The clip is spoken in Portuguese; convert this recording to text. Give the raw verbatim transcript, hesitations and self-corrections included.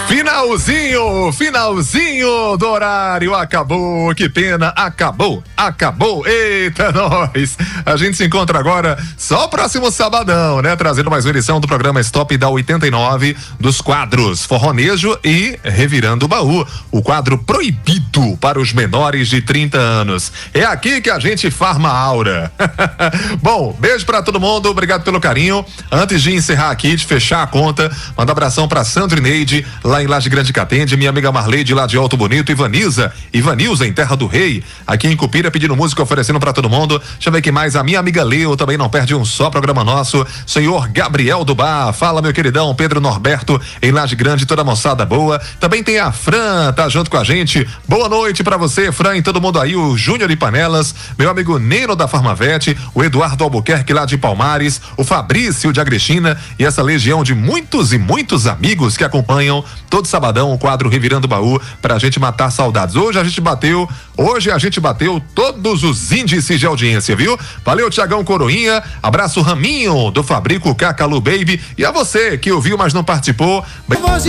Finalzinho, finalzinho do horário, acabou, que pena, acabou, acabou, eita nós, a gente se encontra agora só o próximo sabadão, né, trazendo mais uma edição do programa Stop da oitenta e nove, dos quadros Forronejo e Revirando o Baú, o quadro proibido para os menores de trinta anos, é aqui que a gente farma a aura. Bom, beijo pra todo mundo, obrigado pelo carinho. Antes de encerrar aqui, de fechar a conta, manda um abração pra Sandro e Neide, lá em Laje Grande Catende, minha amiga Marleide lá de Alto Bonito, Ivaniza, Ivanilza em Terra do Rei, aqui em Cupira, pedindo música, oferecendo pra todo mundo. Deixa eu ver quem mais, a minha amiga Leo também não perde um só programa nosso, senhor Gabriel do Bar, fala meu queridão, Pedro Norberto em Laje Grande, toda a moçada boa. Também tem a Fran, tá junto com a gente, boa noite pra você, Fran, e todo mundo aí, o Júnior de Panelas, meu amigo Neno da Farmavete, o Eduardo Albuquerque lá de Palmares, o Fabrício de Agrestina e essa legião de muitos e muitos amigos que acompanham todo sabadão o quadro Revirando o Baú pra gente matar saudades. Hoje a gente bateu, hoje a gente bateu todos os índices de audiência, viu? Valeu, Tiagão Coroinha, abraço Raminho do Fabrico Cacalu Baby e a você que ouviu, mas não participou.